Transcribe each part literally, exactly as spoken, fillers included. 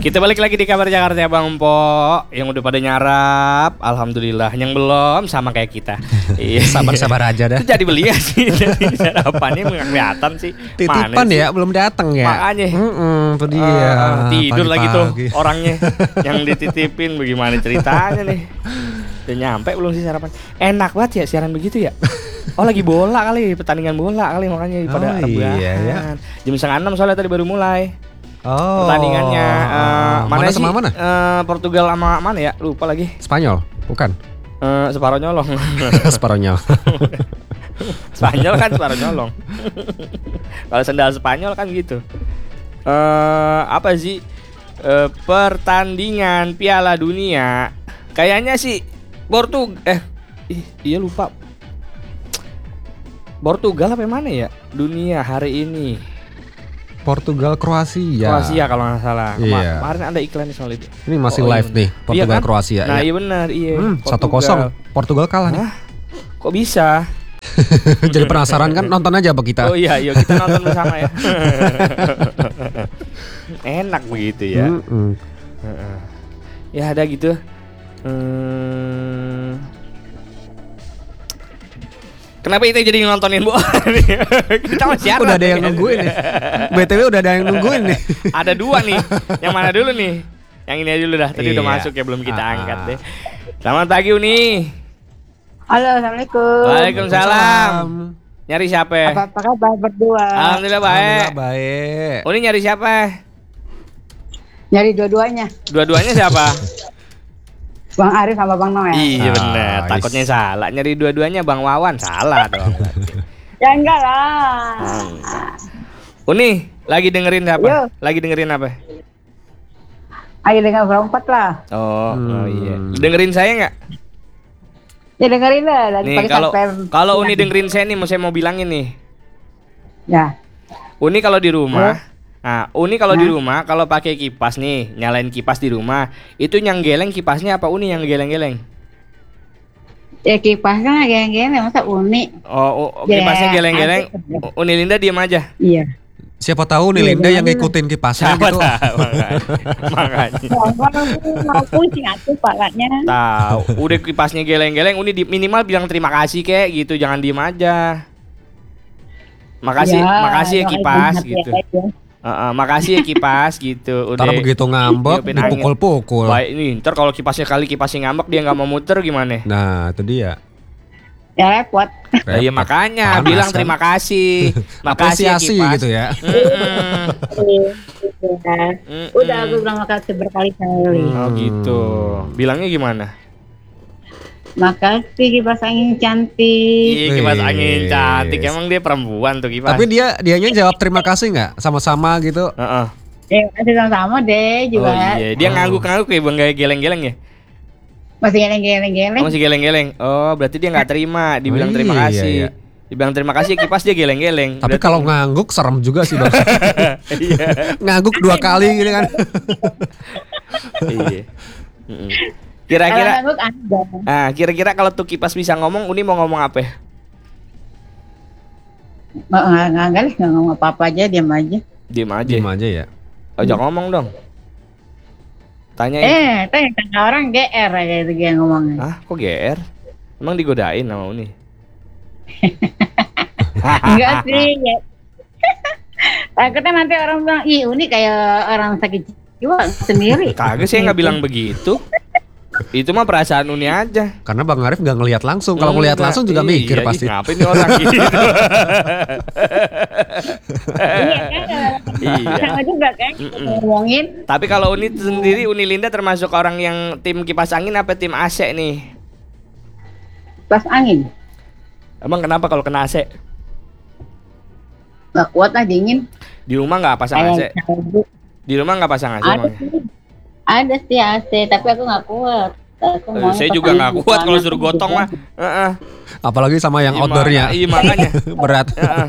Kita balik lagi di Kabar Jakarta ya Bang Po. Yang udah pada nyarap, alhamdulillah. Yang belum sama kayak kita. Iya. Sabar-sabar aja dah. Itu jadi beli ya sih. Jadi sarapannya nggak kelihatan sih. Titipan ya, belum datang ya. Makanya. Mm-mm, tuh dia. Uh, tidur pagi-pagi lagi tuh orangnya yang dititipin. Bagaimana ceritanya nih? Udah nyampe belum sih sarapan? Enak banget ya siaran begitu ya. Oh lagi bola kali, pertandingan bola kali makanya pada oh, rebahan. Iya, ya. Jam setengah enam soalnya tadi baru mulai. Oh. Pertandingannya uh, mana, mana sih? sama mana? Uh, Portugal sama mana ya? Lupa lagi. Spanyol, bukan? Uh, separuh nyolong. Separuh nyolong. Spanyol kan separuh nyolong. Kalau sendal Spanyol kan gitu. Uh, apa sih? Uh, pertandingan Piala Dunia. Kayaknya sih Portugal. Eh, ih, iya lupa. Portugal apa mana ya? Dunia hari ini. Portugal Kroasia. Kroasia kalau nggak salah. Kema- Iya. Kemarin ada iklan soal itu. Ini masih oh, live iya nih Portugal iya kan? Kroasia. Nah ya. iya benar iya. Hmm, satu kosong Portugal kalah nih. Hah? Kok bisa? Jadi penasaran kan, nonton aja apa kita? Oh iya, yuk kita nonton bersama ya. Enak begitu ya. Mm-mm. Ya ada gitu. Hmm. Kenapa itu jadi nontonin Bu? Kita masih siaran. Udah ada yang nungguin nih. B T W udah ada yang nungguin nih. Ada dua nih. Yang mana dulu nih? Yang ini aja dulu dah. Tadi iya. udah masuk ya belum kita Ah. angkat deh. Selamat pagi Uni. Halo, assalamualaikum. Waalaikumsalam. Nyari siapa? Apa, apa kabar berdua? Alhamdulillah baik. Alhamdulillah baik. Uni nyari siapa? Nyari dua-duanya, Dua-duanya siapa? Bang Arif sama Bang Noel. Iya Ah, benar. is- Takutnya salah. Nyari dua-duanya Bang Wawan salah dong. Ya enggak lah. Uni lagi dengerin apa? Yo. Lagi dengerin apa? Ayo dengar berempat lah. Oh, Hmm. oh iya. Dengerin saya nggak? Ya dengerin lah dari Nih pagi kalau sampai kalau Uni siang. dengerin saya nih, mau saya mau bilangin nih. Ya. Uni kalau di rumah, nah Uni kalau di Hah? rumah kalau pakai kipas nih, nyalain kipas di rumah, itu yang geleng kipasnya apa Uni yang geleng-geleng? Ya kipasnya geleng-geleng masa unik. Oh, oh Ya, kipasnya geleng-geleng. ada. Uni Linda diam aja. Iya. Siapa tahu nih Iya, Linda yang bener. ngikutin kipasnya Siapa gitu. tahu, makanya. Makanya. Mau pusing atuh palanya. Tahu, udah kipasnya geleng-geleng, Uni di, minimal bilang terima kasih kayak gitu, jangan diem aja. Makasih, Ya, makasih ya doain kipas hati gitu. aja. Heeh, makasih ya kipas gitu. Ntar begitu ngambek Ditiupin angin. dipukul-pukul. Baik nih, ntar kalau kipasnya kali kipasnya ngambek dia nggak mau muter gimana? Nah, itu dia. Ya repot. Nah, iya Repot. makanya Panas, bilang kan? terima kasih. Makasih ya Apresiasi kipas. gitu ya. Mm-mm. Udah. Mm-mm. Udah aku bilang makasih berkali-kali. Oh gitu. Bilangnya gimana? Makasih kipas angin cantik. Iya kipas Wih. angin cantik. Emang dia perempuan tuh kipas. Tapi dia dianya jawab terima kasih nggak? Sama-sama gitu. Heeh. Ya, masih sama-sama deh juga. Oh iya, dia ngangguk-ngangguk ya bang, kayak geleng-geleng ya? Masih geleng-geleng-geleng. Oh, masih geleng-geleng. Oh, berarti dia nggak terima, dibilang Oh, terima iya, kasih. iya. Dibilang terima kasih kipas dia geleng-geleng. Tapi Berarti- kalau ngangguk serem juga sih bang. iya. Ngangguk dua kali gitu kan. Iya. Mm-mm. Kalau Kira-kira ngangguk ada. ah, kira-kira kalau tuh kipas bisa ngomong, Uni mau ngomong apa ya? Nggak nggak nggak nggak nggak ngomong apa-apa aja, diam aja. Diem aja. Diem aja ya. Ajak ngomong dong. Tanyain. Eh, tanya tanya orang G R aja itu dia ngomongnya. Ah, kok G R? Emang digodain sama Uni? Enggak sih. Ya. Takutnya nanti orang bilang, ih Uni kayak orang sakit jiwa sendiri. Kagak sih nggak bilang begitu. Itu mah perasaan Uni aja. Karena Bang Arif nggak ngelihat langsung. Kalau ngelihat Enggak. langsung juga Iya, mikir ih, pasti. ngapain nih orang gitu? Iya kan? Iya. Sama juga kan Mm-mm. ngomongin. Tapi kalau Uni sendiri, Uni Linda termasuk orang yang tim kipas angin apa tim A C nih? Pas angin. Emang kenapa kalau kena A C? Nggak kuat lah dingin. Di rumah nggak pasang A C? Kayak sabuk. Di rumah nggak pasang A C? Ada emangnya? sih. Ada sih A C, tapi aku nggak kuat. Eh, Aku maunya saya pas juga angin nggak kuat kalau panas suruh gitu gotong kan. mah. Heeh. Apalagi sama yang Iya, outdoornya. mak- Iya makanya. Berat. Heeh.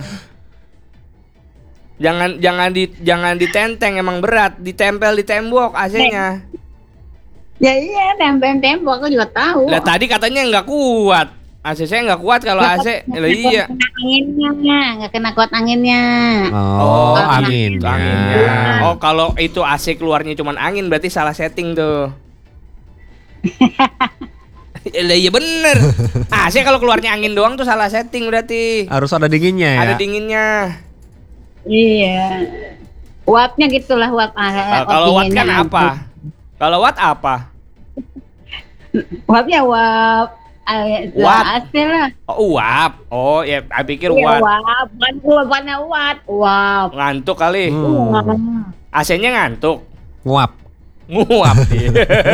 Jangan jangan di jangan ditenteng emang berat, ditempel di tembok A C-nya. Ya iya, tempel tembok aku juga tahu. Lah tadi katanya nggak kuat. A C saya nggak kuat kalau A C. Lah iya. Kena anginnya, nggak kena kuat anginnya. Oh, gitu, anginnya. anginnya. Oh, kalau itu A C keluarnya cuma angin berarti salah setting tuh. Lah iya bener. A C kalau keluarnya angin doang tuh salah setting berarti. Harus ada dinginnya ya. Ada dinginnya. Iya. Wattnya gitulah watt. Nah, kalau watt kan apa? Kalau watt apa? Wattnya watt. Watt. A C lah. Oh, uap. Oh, ya, saya pikir Iya, watt. watt. Bukan bukannya watt. Watt. Ngantuk kali. Hmm. A C-nya ngantuk. Nguap. Nguap dia.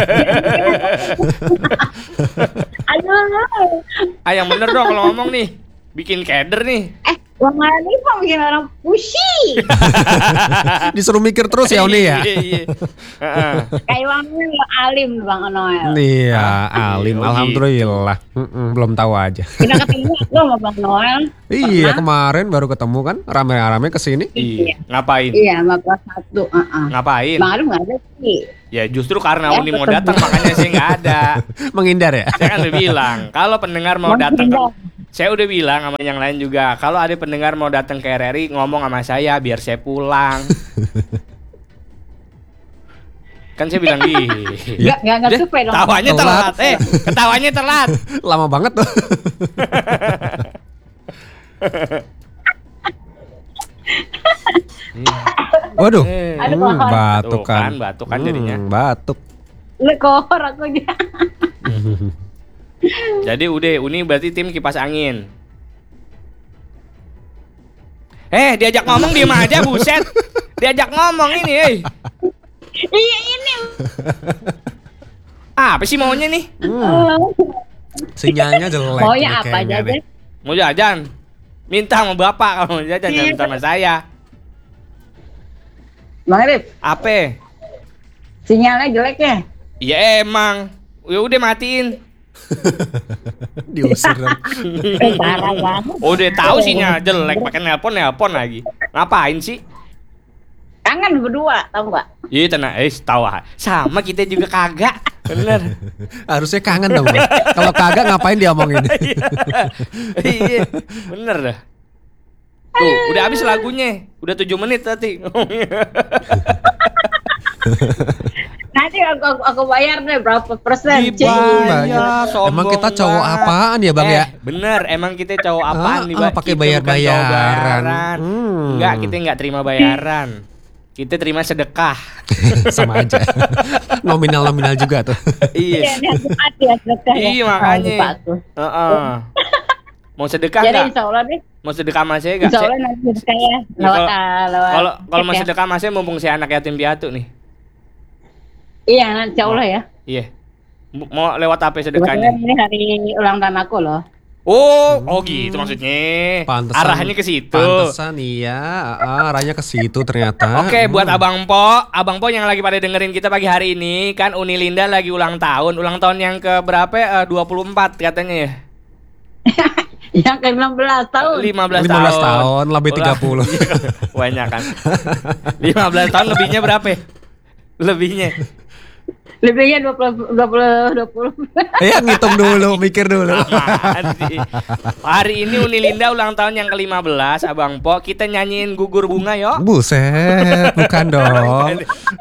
Aduh. Ah, yang bener dong kalau ngomong nih. Bikin keder nih. Eh, Bang Ali kok bikin orang pusing. Disuruh mikir terus ya Oni ya. Iya, iya. Heeh. Kayak Bang Alim Bang Noel. Iya, alim. Oh, Alhamdulillah. Mm-mm, belum tahu aja. Kita ketemu lo sama Bang Noel. Iya, kemarin baru ketemu kan, rame-rame kesini. Iya. Ngapain? Iya, sama kelas satu. Uh-uh. Ngapain? Bang Alim nggak ada sih. Ya justru karena Ya, Uni mau ketemu. datang makanya saya nggak ada. Menghindar ya. Saya kan udah bilang kalau pendengar mau datang ke, Menghindar. saya udah bilang sama yang lain juga kalau ada pendengar mau datang ke R R I ngomong sama saya biar saya pulang. Kan saya bilang gitu. Nggak nggak nggak Deh, survei dong. Ketawanya Telat. telat. Eh, ketawanya telat. Lama banget tuh. Waduh. Eh, Aduh, Hmm, Bang. batuk Tuh kan, kan. batuk kan Hmm, jadinya. Batuk. Lu kohor aku aja. Jadi udah Uni berarti tim kipas angin. Eh, diajak ngomong diem aja buset. Diajak ngomong ini, eh. Iya ini. Apa sih maunya nih? Hmm, sinyalnya jelek. Maunya nih apa aja kayaknya deh. nih. Mau jajan? Minta sama bapak kalau mau jajan jangan minta sama saya. Bang Arif, Apa? sinyalnya jelek ya? Ya emang. Ya udah matiin. Diusir dong. Eh, parah banget. Udah tahu sinyal jelek pakai nelpon nelpon lagi. Ngapain sih? Kangen berdua, tau nggak? Iya tenang, eh tahu ah. Sama kita juga kagak. Bener. Harusnya kangen dong. Bang. Kalau kagak ngapain dia omongin? Iya, bener dah. Tuh, udah habis lagunya. Udah tujuh menit tadi. Nanti aku, aku, aku bayar deh berapa persen? Cing. Dibayar, sombong Emang kita cowok banget. apaan ya Bang eh, ya? Bener, emang kita cowok apaan Ah, nih, ah, Bang? pakai Kita bayar-bayaran. bukan cowok bayaran. Hmm. Enggak, kita enggak terima bayaran. Kita terima sedekah. Sama aja. Nominal-nominal juga tuh. Iya. Iya, ini aku hati ya sedekah ya. Iya, Oh, makanya. lupa aku. Heeh. Mau sedekah Jadi enggak? insya Allah deh, Mau sedekah sama saya enggak? insya Allah nanti sedekah ya. Lewat, kalau- ah, lewat Kalau kalau mau chat ya. sedekah sama saya mumpung saya anak yatim piatu nih. Iya, nanti insya Allah ya. Iya. M- Mau lewat apa Kebetulan sedekahnya? ini hari ulang tahun aku loh. Oh, oh gitu maksudnya. Pantesan. Arahnya ke situ. Pantesan iya, ah, arahnya ke situ ternyata. Oke, buat Hmm. Abang Po, Abang Po yang lagi pada dengerin kita pagi hari ini, kan Uni Linda lagi ulang tahun. Ulang tahun yang ke berapa? Eh, dua puluh empat katanya ya. Yang ke enam belas tahun. lima belas lima belas tahun. tahun, lebih Ulang- tiga puluh. Banyak kan. lima belas tahun lebihnya berapa? Lebihnya. Lebihnya dua puluh dua puluh dua puluh. Ya ngitung dulu, mikir dulu. Apaan sih? Hari ini Uni Linda ulang tahun yang ke lima belas, Abang Po. Kita nyanyiin Gugur Bunga yuk. Buset, bukan dong.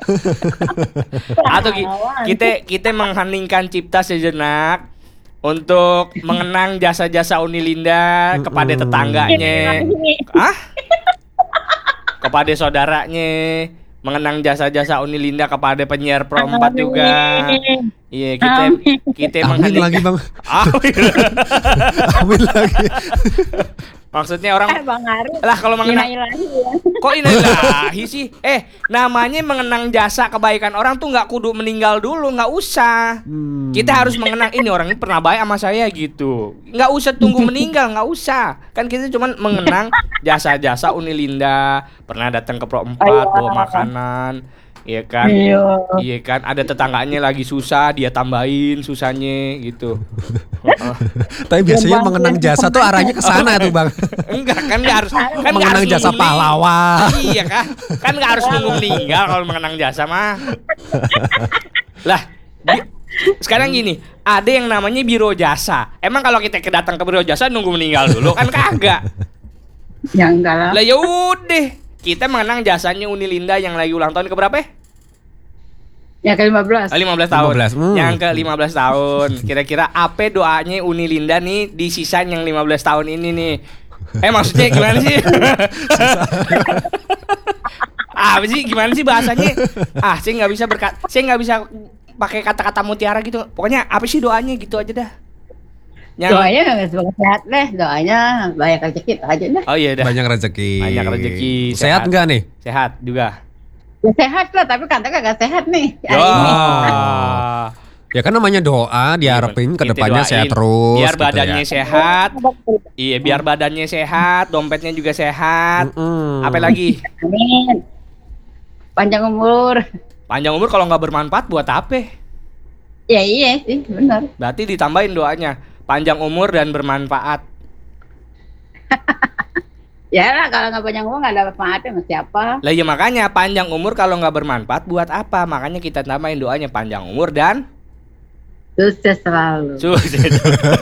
Atau ki- kita kita mengheningkan cipta sejenak untuk mengenang jasa-jasa Uni Linda kepada Mm-mm. tetangganya, ah, kepada saudaranya, mengenang jasa-jasa Uni Linda kepada penyiar Pro empat juga. Iya, kita kita Amin menghening- lagi Bang. Amin. Amin lagi. Maksudnya orang Eh Bang Arif. lah kalau mengenang Innalillahi ya. kok innalillahi sih? Eh, namanya mengenang jasa kebaikan orang tuh nggak kudu meninggal dulu, nggak usah. Hmm. Kita harus mengenang ini orang ini pernah baik sama saya gitu. Nggak usah tunggu meninggal, nggak usah. Kan kita cuma mengenang jasa-jasa Uni Linda, pernah datang ke Pro empat Iya. bawa makanan, iya kan? Iya. Iya kan, ada tetangganya lagi susah, dia tambahin susahnya gitu. Heeh. Tapi biasanya Bang, mengenang yang jasa tuh arahnya ke sana tuh Bang. Enggak kan nggak harus kan nggak Mengenang harus jasa nunggu mening- pahlawan. Iya kan? Kan nggak harus nunggu meninggal kalau mengenang jasa mah. Lah, di- Sekarang gini, ada yang namanya biro jasa. Emang kalau kita kedatang ke biro jasa nunggu meninggal dulu kan kagak. Ya enggak lah. Lah ya udah, kita mengenang jasanya Unilinda yang lagi ulang tahun ke berapa? Ya ke lima belas. Oh, lima belas tahun. lima belas, hmm. Yang ke lima belas tahun. Kira-kira apa doanya Unilinda nih di sisa yang lima belas tahun ini nih? Eh maksudnya gimana sih? Apa sih gimana sih bahasanya? Ah, saya nggak bisa berkat, saya nggak bisa pakai kata-kata mutiara gitu. Pokoknya apa sih doanya gitu aja dah. Yang... Doanya semoga sehat deh, doanya banyak rezeki aja deh. Oh iya dah. Banyak rezeki. Banyak rezeki. Sehat, Sehat. enggak nih? Sehat juga. Ya, sehat lah, tapi katanya kagak sehat nih. Oh. Hari ini. Ya kan namanya doa, diharapin ke Kita depannya doain. sehat terus. Biar gitu badannya ya. sehat. Iya, biar badannya sehat, dompetnya juga sehat. Mm-mm. Apa lagi? Amin. Panjang umur. Panjang umur kalau nggak bermanfaat buat apa? Ya iya sih, benar. Berarti ditambahin doanya, panjang umur dan bermanfaat. Ya lah, kalau nggak panjang umur nggak ada manfaatnya sama siapa. Lah ya makanya panjang umur kalau nggak bermanfaat buat apa? Makanya kita tambahin doanya panjang umur dan Sukses selalu. sukses.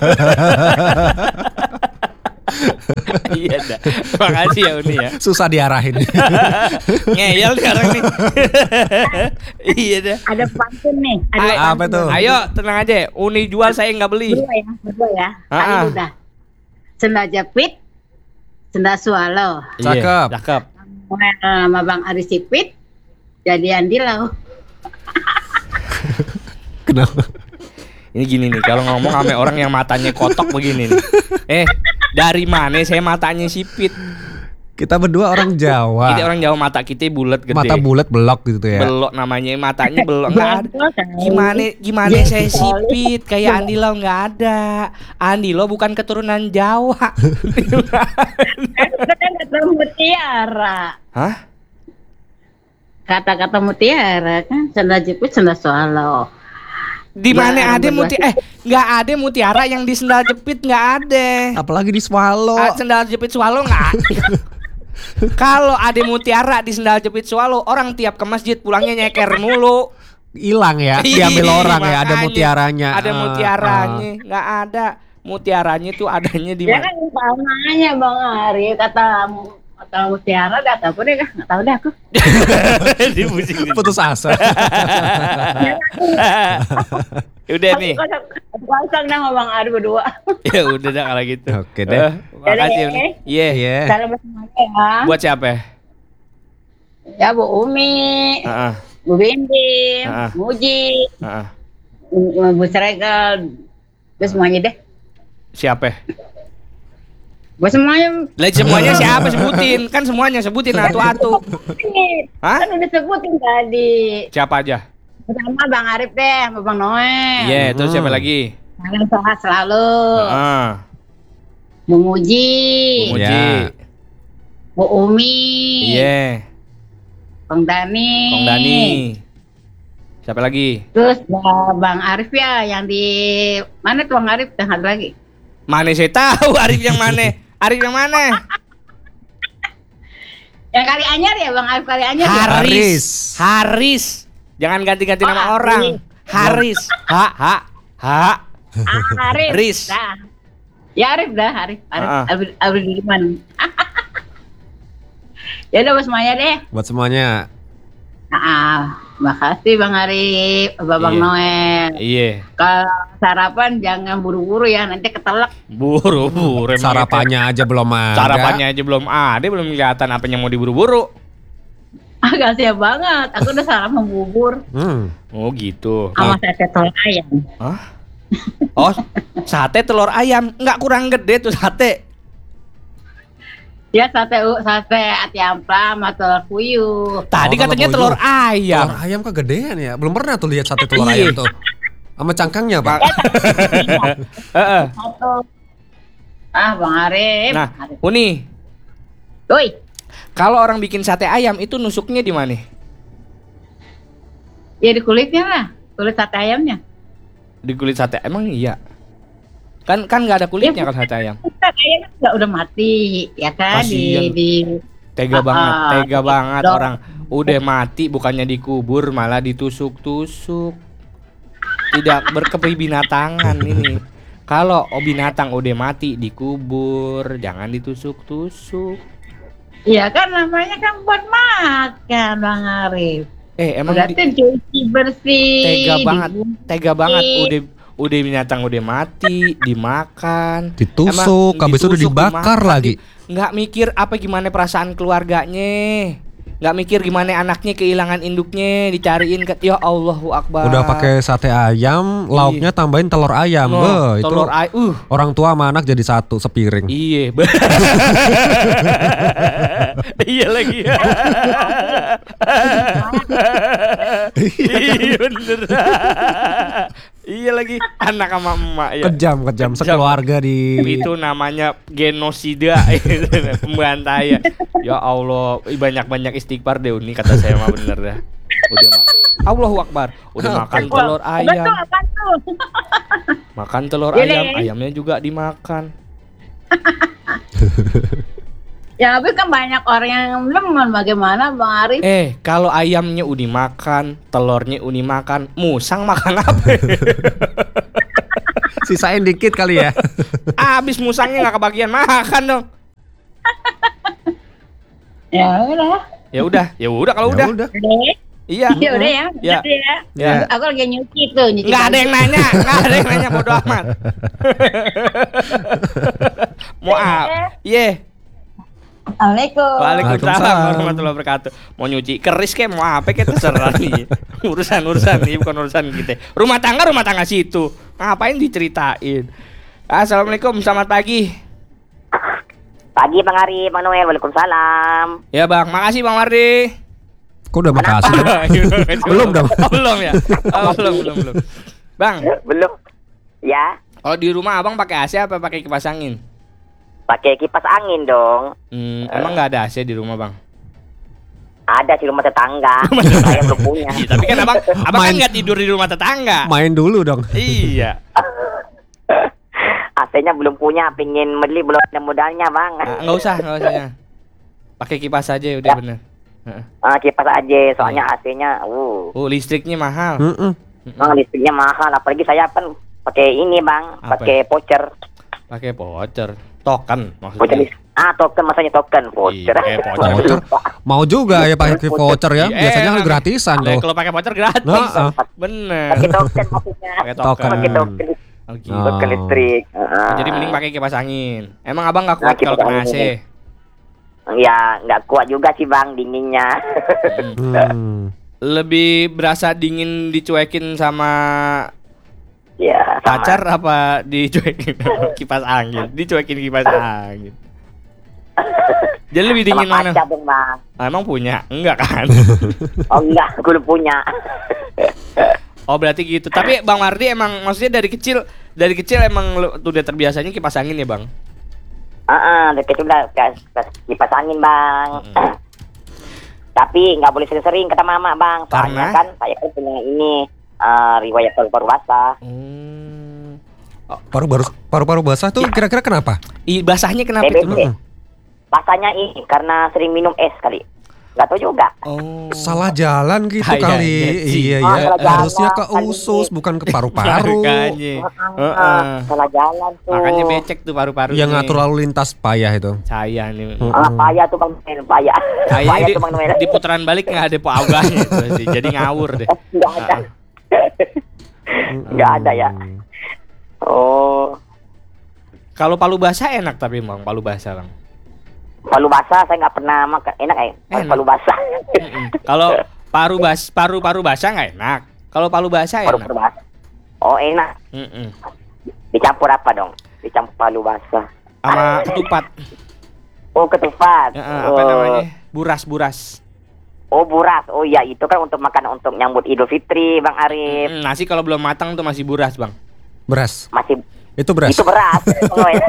Iya dah. Makasih ya Uni ya. Susah diarahin. Ngeyel sekarang nih. Iya dah. Ada pantun nih. Ada Ay, apa pantun. tuh? Ayo tenang aja. Uni jual saya nggak beli. Berdua ya, berdua ya. Ah, ah. Tadi udah. Senda jepit, senda swallow. Cakep. Iya, cakep. Well, sama Bang Ari Sipit, jadian dilau. Kenapa? Ini gini nih, kalau ngomong sama orang yang matanya kotok begini nih. Eh, dari mana saya matanya sipit? Kita berdua orang Jawa. Kita orang Jawa, mata kita bulat gede. Mata bulat belok gitu ya. Belok namanya, matanya belok. Nggak ada. Gimana gimana saya sipit kayak Andi Lo nggak ada. Andi Lo bukan keturunan Jawa. Kata-kata mutiara. Hah? Kata-kata mutiara kan, senda jepit, senda swallow. Di Ya, mana ada berdua mutiara? Eh, nggak ada mutiara yang di sendal jepit, nggak ada. Apalagi di swallow. Ah, sendal jepit swallow nggak ada. Kalau ada mutiara di sendal jepit swallow, orang tiap ke masjid pulangnya nyeker mulu. Hilang ya, Iya, diambil orang ya, ada makanya. mutiaranya. Ada Ah, mutiaranya, nggak ada. Mutiaranya tuh adanya di Ya mana? kan namanya Bang Ari, kata kata mutiara, gak tahu deh, nggak tahu deh aku. Dipusing. ah. Putus asa. Udah nih. Kosong nama Bang Ari berdua. Ya udah dah kalau gitu. Oke deh. Eh, makasih Uni. Iya. Iya. Salam semuanya ya. Buat siapa? Ya Bu Umi, Heeh. Bu Bindim, Ah. Muji, Heeh. Bu Sregal, terus semuanya deh. Siapa? Buat semuanya. Lah semuanya siapa sebutin? Kan semuanya sebutin atu-atu. Hah? Kan udah sebutin tadi. Siapa aja? Pertama Bang Arif deh, sama Bang Noel. Iya, terus siapa Hmm. lagi? Salam sehat selalu. Heeh. Bu Muji, Bu Muji. Ya. Bu Umi, Iya. Bang Dani. Kong Dani. Siapa lagi? Terus Ba- Bang Arif ya, yang di mana tuh Bang Arif? Dan satu lagi. Mana saya tahu Arif yang mana? Arif yang mana? Yang Kali Anyar ya, Bang Arif Kali Anyar. ya? Haris. Haris. Haris. Jangan ganti-ganti Oh, nama Haris. orang. Haris. Ha ha ha. Ah, Arif. Riz. Dah. Ya Arif dah, Arif. Arif. Ah. Arif, Arif Diliman. Ya udah buat semuanya deh. Buat semuanya. Ah, makasih Bang Arif, Bang Iya. Noel. Iya. Kalau sarapan jangan buru-buru ya, nanti ketelak. Buru-buru. emang Sarapannya aja belum itu. ada. Sarapannya aja belum ada, belum kelihatan apanya mau diburu-buru. Agak siap banget. Aku udah sarapan bubur Hmm. Oh gitu. sama sate telur ayam. Hah? Oh, sate telur ayam. Nggak kurang gede tuh sate. Ya sate u- sate ati ampla sama telur puyuh. Tadi Oh, katanya telur telur ayam. Telur ayam kegedean ya. Belum pernah tuh lihat sate telur Iya. ayam tuh. Sama cangkangnya, Pak. Heeh. Satu. Ah, Bang Arif. Nah, Arif. Uni, Woi, kalau orang bikin sate ayam itu nusuknya di mana? ya di kulitnya lah, kulit sate ayamnya. Di kulit sate. Emang iya. Kan kan nggak ada kulitnya Ya, kalau sate ayam. Sate ayamnya udah udah mati, ya kan? Kasian. Di di Tega Ah, banget, ah, tega banget dong. orang udah mati bukannya dikubur malah ditusuk-tusuk. tidak berkebinatangan ini. Kalau oh binatang udah mati dikubur, jangan ditusuk-tusuk. Iya kan namanya kan buat makan Bang Arif. Eh emang Berarti di, cuci bersih. tega banget, dibungkus. tega banget udah udah binatang udah mati dimakan, Ditusuk, Emang habis itu udah ditusuk, dibakar dimakan, lagi. di- nggak mikir apa gimana perasaan keluarganya, nggak mikir gimana anaknya kehilangan induknya dicariin ke ya Allahu Akbar. Udah pakai sate ayam, lauknya tambahin telur ayam. No, Beuh, itu telur ay uh orang tua sama anak jadi satu sepiring. Iya, be- iya lagi. Iya bener. Iya lagi anak sama emak ya. Kejam, kejam, sekeluarga di Itu namanya genosida, pembantaian. Ya Allah, banyak-banyak istighfar deh ini kata saya mah bener dah. Udah makan. Allahu Akbar, udah makan telur ayam. Betul apa tuh? Makan telur Iya, ayam, Nek. ayamnya juga dimakan. Ya tapi kan banyak orang yang demen bagaimana Bang Arif? Eh, kalau ayamnya uni makan, telurnya uni makan, musang makan apa? sisain dikit kali ya. Abis musangnya nggak kebagian makan dong. Ya udah. Ya udah, ya udah kalau Ya udah. udah. Udah. Iya. Ya udah ya. Ya. Udah ya. Ya. Aku lagi nyuci tuh, nyuci. Nggak ada baju. yang nanya, nggak ada yang nanya bodo amat. Mau apa? Iya. Assalamualaikum. Waalaikumsalam Waalaikumsalam. warahmatullahi wabarakatuh. Mau nyuci keris kayak mau apa kayak terserah nih. Urusan-urusan nih bukan urusan kita. Rumah tangga rumah tangga situ. Ngapain diceritain? Assalamualaikum, selamat pagi. Pagi Bang Arif, Bang Noel, waalaikumsalam. Ya Bang, makasih Bang Mardi. Kok udah makasih? Belum dong. Oh, belum ya? Oh, belum, belum, belum. Bang, Belum. Ya, kalau di rumah Abang pakai A C apa pakai kipas angin? pakai kipas angin dong. Hmm, emang nggak ada A C di rumah Bang? Ada di rumah tetangga. Saya belum punya. Iya, tapi kan Abang, Abang kan Main- nggak tidur di rumah tetangga. Main dulu dong. Iya. A C-nya belum punya, pingin beli belum ada modalnya Bang. Ah, nggak usah, nggak usah ya. Pakai kipas aja udah bener. Heeh. Ah, kipas aja, soalnya A C-nya, uh, Oh, listriknya mahal. Mm-mm. Bang, listriknya mahal. Apalagi saya kan pakai ini Bang, Apa? pakai voucher. Pakai voucher, token Voucher maksudnya. list- Ah, token maksudnya token voucher. Iya, pakai voucher. Voucher. Mau juga ya pakai voucher ya. Iya, Biasanya kan enak. gratisan Nah, tuh. kalau pakai voucher gratis. Nah, ah. Bener. Pakai token maksudnya. Pakai Token. token. Pakai token, Oh, gitu. Oh. token listrik. Ah. Jadi mending pakai kipas angin. Emang Abang nggak kuat Nah, kipas kalau kena A C? angin. Ya, nggak kuat juga sih Bang dinginnya. Hmm. Hmm. Lebih berasa dingin dicuekin sama Ya, sama. pacar apa dicuekin sama kipas angin? Dicuekin kipas angin. Jadi lebih dingin Sama mana? pacar dong Bang. Ah, emang punya? Enggak kan? Oh enggak, gue belum punya. Oh berarti gitu. Tapi Bang Mardi emang maksudnya dari kecil dari kecil emang lu tuh udah terbiasanya kipas angin ya Bang? Ah, uh dari kecil udah kipas, kipas angin Bang. Mm-mm. Tapi nggak boleh sering-sering kata mama Bang. Soalnya Karena? kan saya kan punya ini eh, riwayat paru-paru basah. Hmm. Paru-paru paru-paru basah tuh kira-kira kenapa? Ih, basahnya kenapa T B C. itu? Mm-mm. Basahnya ini karena sering minum es kali. Nggak tahu juga. Oh. Salah jalan gitu Kayaknya kali. sih. Iya Oh, ya. salah jalan Harusnya ke kali. usus bukan ke paru-paru. Makanya. Ah, Heeh. salah jalan tuh. Makanya becek tuh paru-paru. Yang ngatur lalu lintas payah itu. Saya nih. Hmm. Ah, payah tuh Bang Noel, payah. Kayaknya Payah di, tuh Bang Noel. di putaran balik nggak ada paugahnya itu sih. Jadi ngawur deh. Nggak ada. Nggak ada ya. Hmm. Oh, Kalau palu basah enak tapi Bang, palu basah Bang. palu basah saya nggak pernah makan. Enak ya? Enak. Palu basah. Mm-mm. Kalau paru bas paru-paru basah nggak enak. Kalau palu basah Palu enak. basah. Oh enak. Mm-mm. Dicampur apa dong? Dicampur palu basah. Sama ketupat. Oh ketupat. Ya, eh, apa Oh. namanya? Buras-buras. Oh buras. Oh iya itu kan untuk makan untuk nyambut Idul Fitri Bang Arif. Mm, nasi kalau belum matang tuh masih buras Bang. Beras. Masih Itu beras. itu beras. Oh, iya.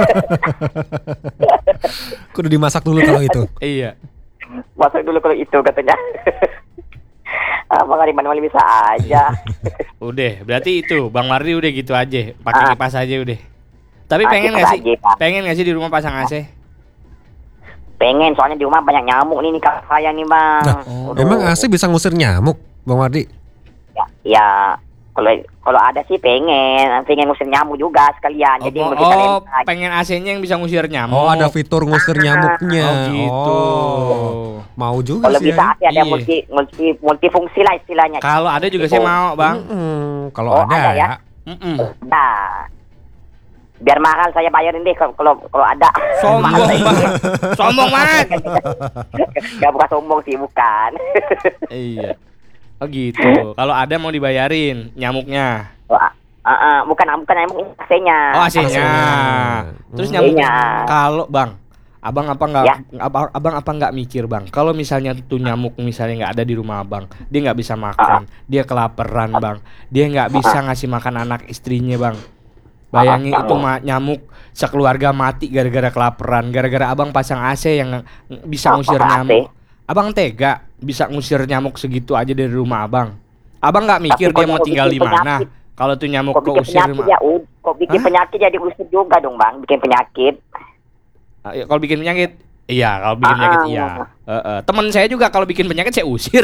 Kudu dimasak dulu kalau itu. Iya. Masuk dulu kalau itu katanya. Ah, Bang Arif Manuel bisa aja. Udah, berarti itu Bang Mardi udah gitu aja, pakai Ah. kipas aja udah. Tapi Ah, pengen kipas nggak sih? aja, Pak. Pengen nggak sih di rumah pasang A C? Pengen soalnya di rumah banyak nyamuk nih nih kakak saya nih Bang. Nah, Aduh. emang A C bisa ngusir nyamuk, Bang Wardi? Ya, ya Kalau kalau ada sih pengen, pengen ngusir nyamuk juga sekalian. Oh, Jadi oh, mau kita oh, lempar. pengen A C-nya yang bisa ngusir nyamuk. Oh, ada fitur ngusir nyamuknya. Oh, gitu. Oh, mau juga Kalau sih. bisa ya. sih ada Iya. multi multi multifungsi lah istilahnya. Kalau ada juga saya mau, Bang. Mm-mm, kalau Oh, ada, ada ya? Mm-mm. Nah, biar mahal saya bayarin deh kalau kalau kalau ada. Sombong, Bang. Sombong banget. Gak bukan sombong sih, bukan. Iya. Oh gitu. Kalau ada mau dibayarin nyamuknya. Wah, uh, uh, bukan bukan nyamuk A C-nya. Oh, A C-nya. A C-nya. Terus Hmm. nyamuk. Iya. Kalau Bang, Abang apa nggak? Ya. Abang, abang apa nggak mikir Bang? Kalau misalnya tuh nyamuk misalnya nggak ada di rumah Abang, dia nggak bisa makan, dia kelaparan Bang, dia nggak bisa ngasih makan anak istrinya Bang. Bayangin itu ma- nyamuk sekeluarga mati gara-gara kelaparan, gara-gara Abang pasang A C yang bisa ngusir Apa A C? nyamuk. Abang tega bisa ngusir nyamuk segitu aja dari rumah Abang. Abang nggak mikir Tapi dia kok mau tinggal di bikin mana? penyakit? Kalau tuh nyamuk Kok bikin keusir penyakit rumah. ya? ud- Kok bikin Hah? penyakit jadi usir juga dong, Bang? Bikin penyakit. Ah, ya, kalau bikin penyakit, iya. Kalau bikin Ah, penyakit, ah. iya. Eh, eh. Teman saya juga kalau bikin penyakit saya usir.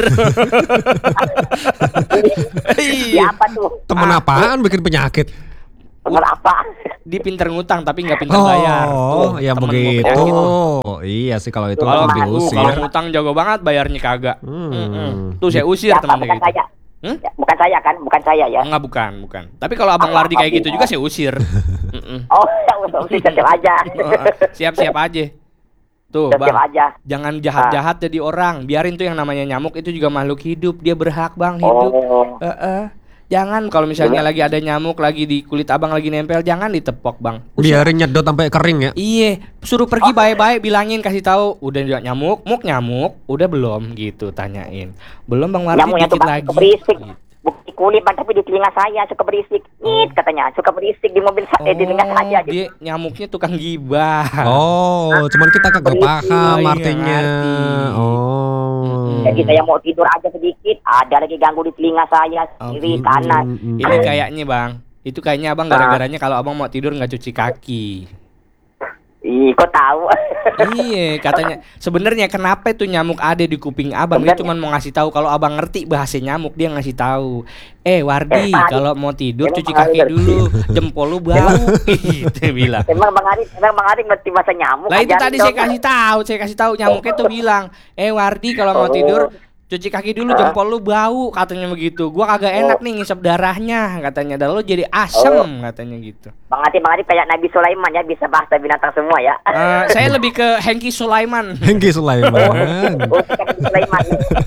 Iya. Ya apa tuh? Temen Ah. apaan bikin penyakit? Temen apa? Dia pinter ngutang tapi nggak pinter bayar. Oh, Tuh, ya temen gua begitu. penyakit. Iya sih kalau itu Kalau lebih uh, usir. kalau ngutang jago banget bayarnya kagak. Hmm. Mm-mm. Tuh saya usir Ya, teman bukan kayak gitu. saya. Hmm? Ya, bukan saya kan? Bukan saya ya. Enggak, bukan, bukan. Tapi kalau Abang Wardi kayak gitu juga saya usir. Mm-mm. Oh, usir siap aja. Siap-siap aja. Tuh, Siap Bang. aja. Jangan jahat-jahat jadi orang. Biarin tuh yang namanya nyamuk itu juga makhluk hidup. Dia berhak, Bang, hidup. Oh, Eh, eh. Jangan kalau misalnya lagi ada nyamuk lagi di kulit Abang lagi nempel, jangan ditepok, Bang. Biarin nyedot sampai kering ya. Iya, suruh pergi baik-baik, bilangin, kasih tahu, udah nggak nyamuk, muk nyamuk, udah belum gitu, tanyain. Belum Bang Wardi, nyamuknya tuh dikit Bang, lagi. suka berisik. Gitu. Bukan di kulit Bang, tapi di telinga saya suka berisik. Nit katanya, suka berisik di mobil saya, di telinga saya Oh, gitu. dia nyamuknya tukang gibah. Oh, cuman kita kagak Berisik. paham Iya, artinya. ngerti. Oh. Jadi saya mau tidur aja sedikit, ada lagi ganggu di telinga saya, Oh, kiri gitu. kanan. Mm-mm. Ini kayaknya Bang, itu kayaknya Abang gara-garanya kalau Abang mau tidur nggak cuci kaki. Ih, kok tahu? Iya, katanya sebenarnya kenapa itu nyamuk ada di kuping Abang? Dia Sebenarnya- cuma mau ngasih tahu kalau Abang ngerti bahasa nyamuk, dia ngasih tahu. Eh, Wardi, Eh, Pak, kalau mau tidur emang cuci Bang kaki Ari dulu, jempol lu bau. Gitu bilang. Emang Bang Ari, emang Bang Ari ngerti bahasa nyamuk? Lah itu Ajarin tadi dong. saya kasih tahu, saya kasih tahu nyamuknya tuh bilang, "Eh, Wardi, kalau mau Oh. tidur cuci kaki dulu, jempol lu bau," katanya begitu. Gua kagak enak nih ngisep darahnya, katanya. Dan lu jadi asem, Oh. katanya gitu. Bang Ari, Bang Ari kayak Nabi Sulaiman ya, bisa bahasa binatang semua ya. Eh, saya lebih ke Hengki Sulaiman. Hengki Sulaiman. Oh, bukan Nabi Sulaiman.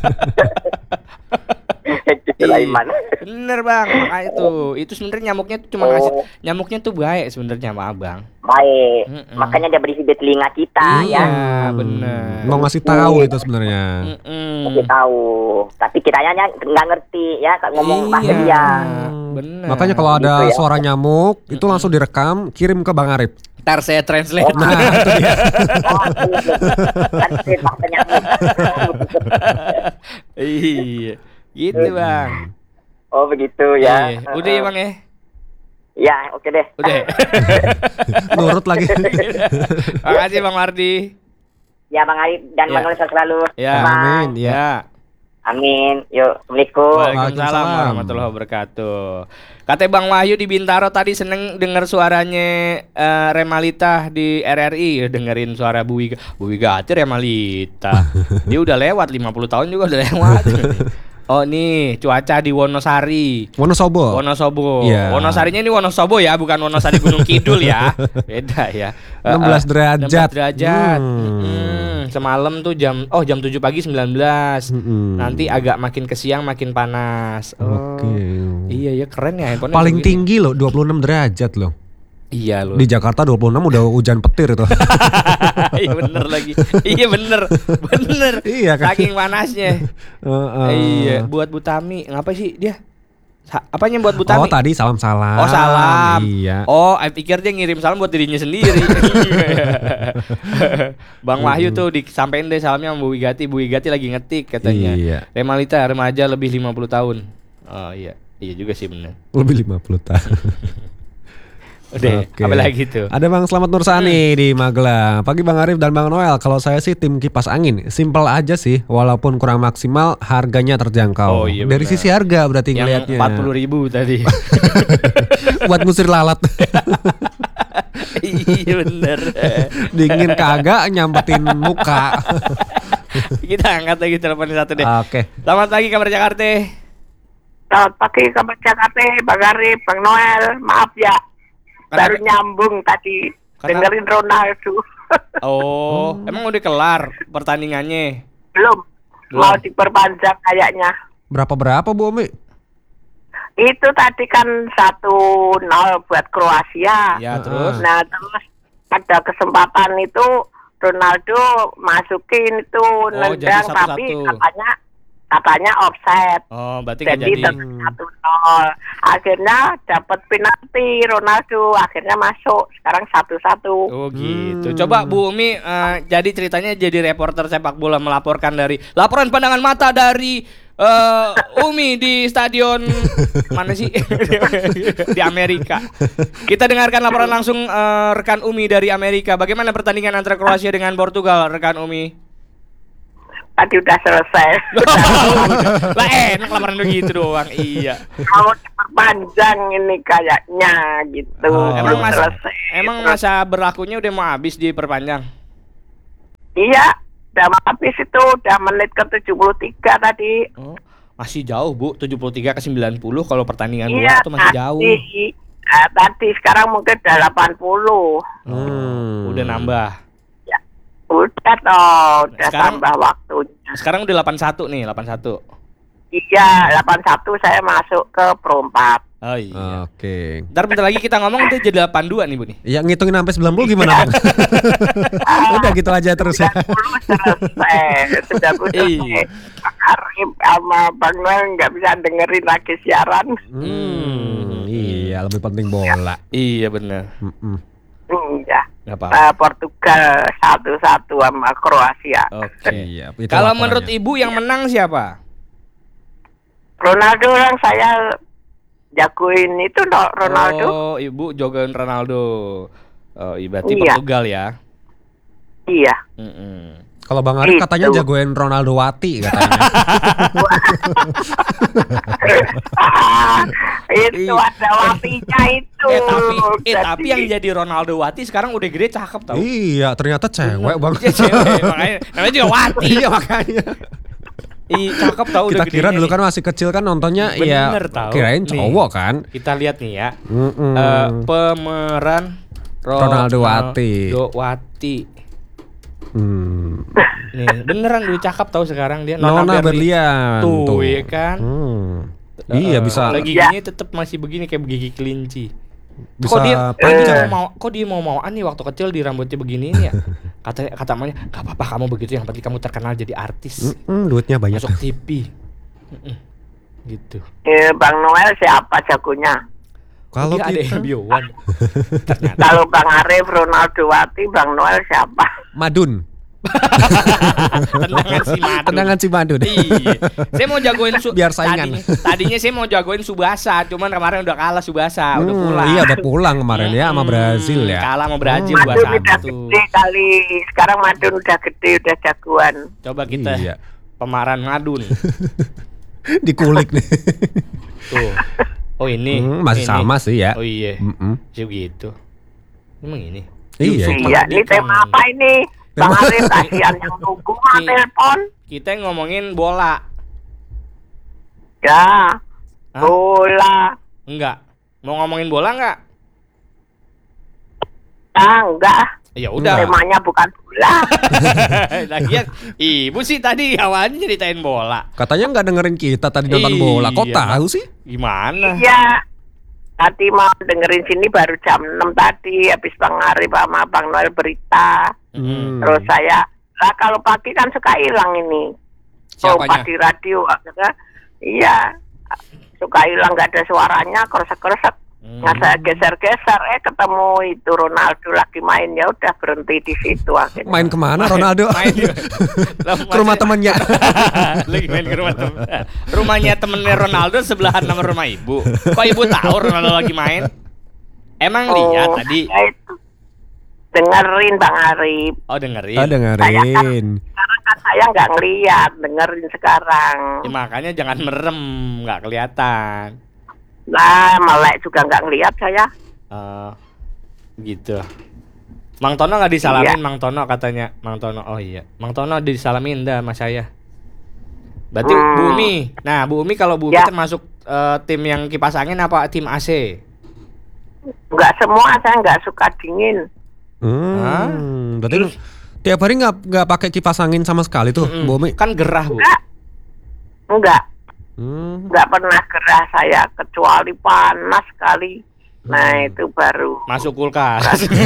Nabi Sulaiman. Bener Bang, ah, itu itu sebenarnya nyamuknya tuh cuma Oh. ngasih, nyamuknya tuh baik sebenarnya sama Abang. Baik, Mm-mm. makanya dia berisi di telinga kita Iya, ya. bener. Mau ngasih tahu itu sebenarnya. Mm-mm. Kasih tahu. Tapi kitanya nggak ngerti ya, ngomong bahasa Iya. dia. Bener. Makanya kalau ada Gitu ya. suara nyamuk, itu langsung direkam, kirim ke Bang Arif. Ntar saya translate. Nah, itu dia. Oh, itu. Kan itu bahasa nyamuk. Iya, gitu Bang. Oh begitu ya. Iya. Udah ya Bang ya. Ya, oke deh. Udah. Nurut lagi. Makasih Bang Wardi. Ya Bang Ari dan Ya. Bang Nol selalu. Ya. Bye. Amin. Ya. Ya. Amin. Yuk, Assalamualaikum. Waalaikumsalam Waalaikumsalam. warahmatullahi wabarakatuh. Kata Bang Wahyu di Bintaro tadi seneng denger suaranya eh, Remalita di R R I. Dengerin suara Bu Wiga. Bu Wiga Ati Remalita. Dia udah lewat lima puluh tahun juga udah lewat. Oh nih cuaca di Wonosari, Wonosobo. Wonosobo. Iya. Wonosarinya ini Wonosobo ya, bukan Wonosari Gunung Kidul ya. Beda ya. enam belas Eh, eh, derajat. enam belas derajat. Hmm. Hmm, semalam tuh jam oh jam tujuh pagi sembilan belas. Mm-mm. Nanti agak makin ke siang makin panas. Oh. Oke. Iya ya keren ya handphone. Paling tinggi loh dua puluh enam derajat loh. Iya loh. Di Jakarta dua puluh enam udah hujan petir itu. Iya bener lagi. Iya bener. Bener. Iya kan? Saking panasnya. Heeh. Iya, buat Butami. Ngapa sih dia? Sa- apanya buat Butami? Oh tadi salam-salam. Oh salam. Iya. Oh, I pikir dia ngirim salam buat dirinya sendiri. Bang Wahyu tuh disampaikan deh salamnya sama Bu Wigati. Bu Wigati lagi ngetik katanya. Iya. Remalita remaja lebih lima puluh tahun. Oh iya. Iya juga sih bener. Lebih lima puluh tahun. Udah, Oke. apa lagi tuh? Ada Bang Slamet Nursani di Magelang. Pagi Bang Arif dan Bang Noel. Kalau saya sih tim kipas angin. Simpel aja sih, walaupun kurang maksimal, harganya Oh, terjangkau. iya Dari benar. sisi harga berarti Yang ngelihatnya. empat puluh ribu tadi. Buat ngusir lalat. Iya bener. Dingin kagak nyampetin muka. Kita angkat lagi telepon satu deh. Oke. Selamat pagi kabar Jakarta. Selamat pagi kabar Jakarta, Bang Arif, Bang Noel. Maaf ya, baru Kenapa? nyambung tadi. Kenapa? Dengerin Ronaldo. Oh, emang udah kelar pertandingannya? Belum. Belum. Mau diperpanjang kayaknya. Berapa-berapa Bu Umi? Itu tadi kan satu nol buat Kroasia. Ya, terus? Nah, terus ada kesempatan itu Ronaldo masukin itu Oh, jadi nendang, satu-satu. tapi katanya katanya offside. Oh, berarti nggak Jadi jadi. tetap satu nol. Akhirnya dapat penalti Ronaldo, akhirnya masuk. Sekarang satu-satu. Oh gitu. Hmm. Coba Bu Umi, eh, jadi ceritanya jadi reporter sepak bola melaporkan dari laporan pandangan mata dari eh, Umi di stadion mana sih di Amerika. Kita dengarkan laporan langsung eh, rekan Umi dari Amerika. Bagaimana pertandingan antara Kroasia dengan Portugal, rekan Umi? Tadi udah selesai. Lah enak laporan begitu doang. Iya. Mau diperpanjang ini kayaknya gitu. Oh, Emang Belum masa selesai. emang Terus- masa berlakunya udah mau habis diperpanjang. Iya, udah habis itu, udah menit ke tujuh puluh tiga tadi. Oh, masih jauh Bu, tujuh puluh tiga ke sembilan puluh kalau pertandingan Iya, bola itu masih tadi. jauh. Ah, tadi sekarang mungkin udah delapan puluh. Hmm. Udah nambah. Udah toh, udah Sekarang- tambah waktunya. Sekarang udah delapan satu nih, delapan satu. Iya, delapan satu saya masuk ke perempat. Oh iya. Oke. Ntar bentar lagi kita ngomong udah jadi delapan dua nih Bu nih. Ya ngitungin sampai sembilan puluh gimana Bang? Udah gitu aja terus ya. sembilan puluh selesai. Sudah Iya. selesai. Bang Arif sama Bang Noel nggak bisa dengerin lagi siaran. Hmm, iya lebih penting bola. Iya bener. Mm-mm. Iya. Gak apa. Eh, Portugal satu-satu sama Kroasia. Oke. Iya, itu Kalau laporannya. menurut Ibu yang menang siapa? Ronaldo yang saya jagoin itu no- Ronaldo. Oh, Ibu jogain Ronaldo. Oh, iya, berarti Iya. Portugal ya. Iya. Mm-mm. Kalau Bang Arif Itu. katanya jagoin Ronaldo Wati katanya. Itu ada wapinya itu. Eh tapi, eh Jadi- tapi yang jadi Ronaldo Wati sekarang udah gede cakep tau. Iya, ternyata cewek Bang. Iya cewek, makanya namanya juga Wati. Iya makanya. Ih, cakep tau udah Kita kira gedenya dulu nih. kan masih kecil kan nontonnya Bener ya tau. kirain Nih. cowok kan. Kita lihat nih ya. Mm-mm. Eh, pemeran Ronaldo Wati. Ronaldo Wati. Hmm. Nih, beneran udah cakep tau sekarang dia. Nona Berli- Berlian. Tuh, iya kan? Hmm. Eh, Iya bisa Lagi giginya tetap masih begini kayak gigi kelinci. bisa Kok dia, kok dia panjang. mau, kok dia mau mauan nih waktu kecil di rambutnya begini nih ya? Kata kata mamanya, gak apa-apa kamu begitu, yang penting kamu terkenal jadi artis, Mm-mm, duitnya banyak. masuk T V, Mm-mm. gitu. Eh, Bang Noel siapa jagonya? Kalau Dia ada kita M B O-an. Ternyata. Kalau Bang Arif Ronaldo Wati, Bang Noel siapa? Madun. Tendangan si Madun. Tendangan si Madun. Iya. Saya mau jagoin su- Biar saingan. Tadinya, tadinya saya mau jagoin Subasa, cuman kemarin udah kalah Subasa, udah Hmm, pulang. Iya udah pulang kemarin ya sama Hmm, Brazil ya. Kalah sama Brazil Hmm. dua Madun udah satu. gede kali. Sekarang Madun udah gede, udah jagoan. Coba kita Iya. pemaran Madun. Dikulik nih. Tuh. Oh ini Hmm, masih ini. sama sih ya. Oh iya. Mm-mm. Sih gitu. Emang ini. Iya. Yusuf Iya, ini Mardika tema nih. apa ini? Bang Arif kasihan yang nunggu mah Ki- telepon. Kita ngomongin bola. Ya, Hah? bola. Enggak. Mau ngomongin bola enggak? Ah, enggak. Ya udah. Temanya bukan bola. Lagian ibu sih tadi awalnya ceritain bola. Katanya nggak dengerin kita tadi nonton Iya. bola. Kok tahu sih? Gimana? Iya. Tadi mau dengerin sini baru jam enam tadi, habis Bang Arif sama Bang Noel berita. Hmm. Terus saya, lah kalau pagi kan suka hilang ini. Siapanya? Oh, di radio. Akhirnya, iya, suka hilang, nggak ada suaranya, kresek-kresek. Hmm. Nah, saya geser-geser, eh ketemu itu Ronaldo lagi main, ya udah berhenti di situ akhirnya. Main kemana Ronaldo? Main juga. Lah, Ke rumah masa- temennya. Lagi main ke rumah temen. Rumahnya temennya Ronaldo sebelahan sama rumah ibu. Kok ibu tahu Ronaldo lagi main? Emang Oh, lihat tadi? saya itu dengerin Bang Arif. Oh dengerin. Oh dengerin. Sekarang kan saya nggak ngeliat, dengerin sekarang. Ya, makanya jangan merem, nggak kelihatan. Nah, melek juga nggak ngeliat saya. Eh, gitu. Mang Tono nggak disalamin, Iya. Mang Tono katanya. Mang Tono, oh iya. Mang Tono disalamin dah sama saya. Berarti Hmm. Bu Umi. Nah, Bu Umi kalau Bu Umi Ya. termasuk eh, tim yang kipas angin apa tim A C? Nggak semua, saya nggak suka dingin. Hmm, berarti lu tiap hari nggak nggak pakai kipas angin sama sekali tuh, Mm-mm. Bu Umi? Kan gerah, Bu. Nggak, nggak, Hmm. nggak pernah gerah saya kecuali panas sekali. Nah itu baru. Masuk kulkas.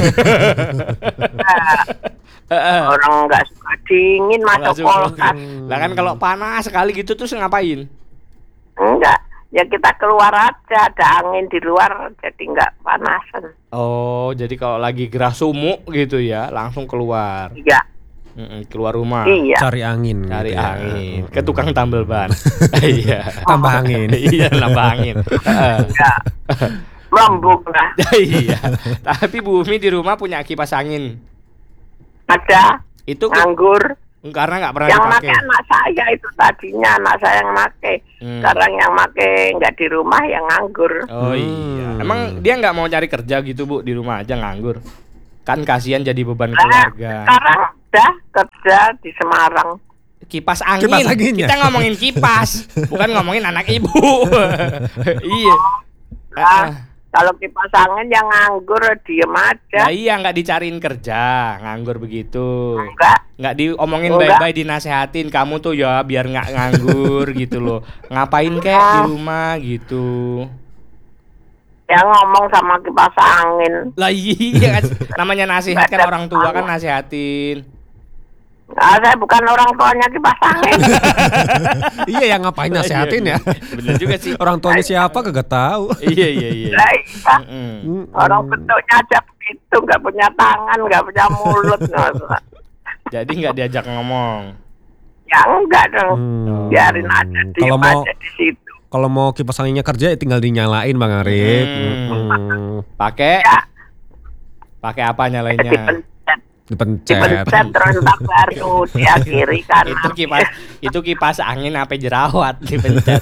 Nah, Heeh. orang nggak suka dingin masuk Masuk kulkas. Lah kan kalau panas sekali gitu terus ngapain? Enggak, ya kita keluar aja, ada angin di luar jadi nggak panasan. Oh, jadi kalau lagi gerah sumuk gitu ya, langsung keluar. Iya, Mm-mm, keluar rumah. iya. Cari angin. Cari gitu ya. angin ke tukang tambal ban. Iya. Tambah angin. Iya, nambah angin. Heeh. Ya. Melembung lah. Iya. Tapi Bu Umi di rumah punya kipas angin. Ada Itu ke- nganggur. karena nggak pernah Yang dipakai. make anak saya itu tadinya anak saya yang make. Hmm. Sekarang yang make nggak di rumah yang nganggur. Oh iya. Hmm. Emang dia nggak mau cari kerja gitu, Bu, di rumah aja nganggur. Kan kasihan jadi beban Nah, keluarga. sekarang udah kerja di Semarang. Kipas angin. Kipas anginnya. Kita ngomongin kipas, bukan ngomongin anak ibu. Iya. Nah, Ah. kalau kipas angin yang nganggur diem aja. Nah iya nggak dicariin kerja, nganggur begitu. Enggak. Nggak diomongin Enggak. baik-baik, dinasehatin kamu tuh ya biar nggak nganggur gitu loh. Ngapain kek di rumah gitu. Yang ngomong sama kipas angin. Lah iya kan, namanya nasihat kan orang tua kan nasehatin. Nah, saya bukan orang tuanya kipas angin. Iya, yang ngapain nasehatin ya? Bener juga sih. Orang tuanya siapa kagak tahu. Iya iya iya. Lah, iya. Mm-mm. Hmm. Orang bentuknya aja begitu, nggak punya tangan, nggak punya mulut. Jadi nggak diajak ngomong. Ya enggak dong. Hmm. Biarin aja, Kalau diem mau aja di situ. kalau mau kipas anginnya kerja ya tinggal dinyalain Bang Arif. Hmm. Hmm. Pakai Ya, pakai apa nyalainnya? dipencet, Dipencet. dipencet terus tak baru dia kiri kanan. Itu kipas itu kipas angin apa jerawat dipencet.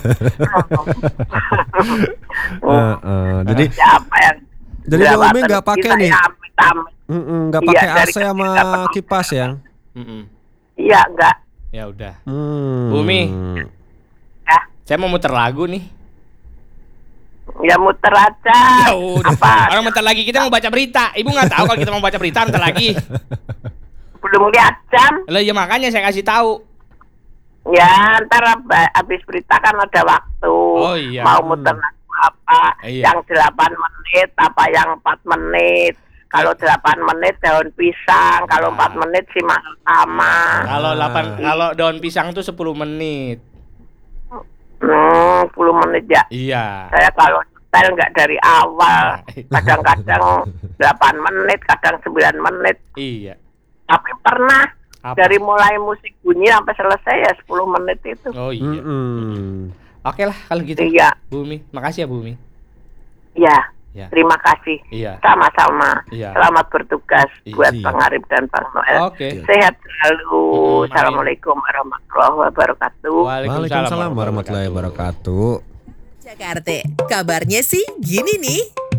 Heeh. Jadi Siapa yang jadi Bu Umi nggak pakai kita nih. ya, amit-amit. Mm-mm, nggak Iya, pakai dari A C sama kecil dapat kipas ya. Mm-mm. Iya enggak. Ya udah. Hmm. Bu Umi. Ya, Saya mau muter lagu nih. ya muter aja. Ya udah. Apa? Orang bentar lagi kita mau baca berita. Ibu nggak tahu kalau kita mau baca berita bentar lagi. Belum lihat jam. Lah ya makanya saya kasih tahu. Ya, ntar ab- habis berita kan ada waktu. Oh, iya. Mau muter lagu apa? Iya. Yang delapan menit apa yang empat menit? Kalau delapan menit daun pisang, kalau Nah. empat menit si sama. Kalau delapan kalau daun pisang tuh sepuluh menit. Hmm, sepuluh menit ya. Iya. Saya kalau nyetel nggak dari awal, Nah. kadang-kadang delapan menit, kadang sembilan menit. Iya. Tapi pernah Apa? dari mulai musik bunyi sampai selesai ya sepuluh menit itu. Oh iya. Mm-mm. Oke lah kalau gitu. Iya, Bu Umi, makasih ya Bu Umi. ya. Ya. Terima kasih. Iya. Sama-sama. Iya. Selamat bertugas Iya. buat Bang Arif dan Bang Noel. Oke. Sehat selalu. Hmm, Assalamualaikum warahmatullahi wabarakatuh. Waalaikumsalam warahmatullahi wabarakatuh. Jakarta, kabarnya sih gini nih.